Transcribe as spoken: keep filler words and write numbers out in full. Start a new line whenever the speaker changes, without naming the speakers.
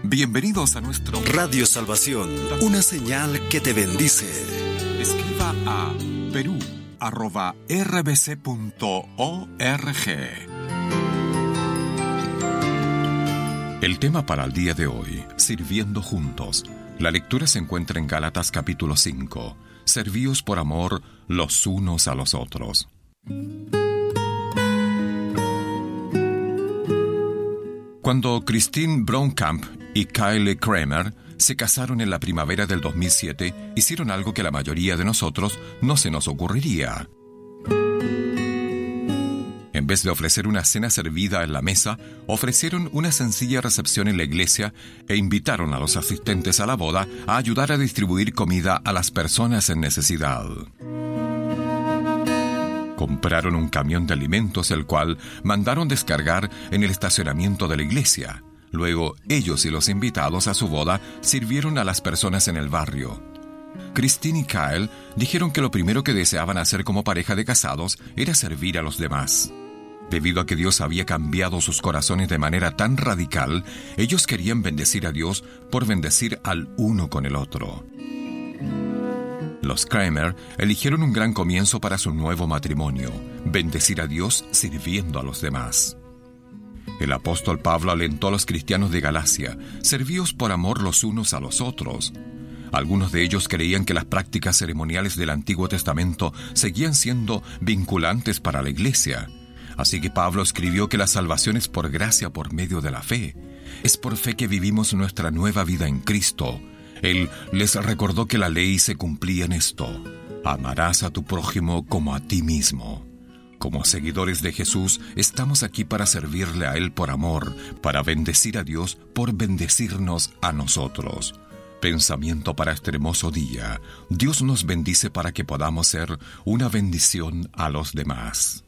Bienvenidos a nuestro
Radio Salvación, una señal que te bendice.
Escriba a perú arroba r b c punto org. El tema para el día de hoy, sirviendo juntos. La lectura se encuentra en Gálatas capítulo cinco. Servíos por amor los unos a los otros. Cuando Christine Brownkamp y Kyle Kramer se casaron en la primavera del dos mil siete, hicieron algo que la mayoría de nosotros no se nos ocurriría. En vez de ofrecer una cena servida en la mesa, ofrecieron una sencilla recepción en la iglesia e invitaron a los asistentes a la boda a ayudar a distribuir comida a las personas en necesidad. Compraron un camión de alimentos, el cual mandaron descargar en el estacionamiento de la iglesia. Luego, ellos y los invitados a su boda sirvieron a las personas en el barrio. Christine y Kyle dijeron que lo primero que deseaban hacer como pareja de casados era servir a los demás. Debido a que Dios había cambiado sus corazones de manera tan radical, ellos querían bendecir a Dios por bendecir al uno con el otro. Los Kramer eligieron un gran comienzo para su nuevo matrimonio: bendecir a Dios sirviendo a los demás. El apóstol Pablo alentó a los cristianos de Galacia: servíos por amor los unos a los otros. Algunos de ellos creían que las prácticas ceremoniales del Antiguo Testamento seguían siendo vinculantes para la iglesia. Así que Pablo escribió que la salvación es por gracia por medio de la fe. Es por fe que vivimos nuestra nueva vida en Cristo. Él les recordó que la ley se cumplía en esto: amarás a tu prójimo como a ti mismo. Como seguidores de Jesús, estamos aquí para servirle a Él por amor, para bendecir a Dios por bendecirnos a nosotros. Pensamiento para este hermoso día: Dios nos bendice para que podamos ser una bendición a los demás.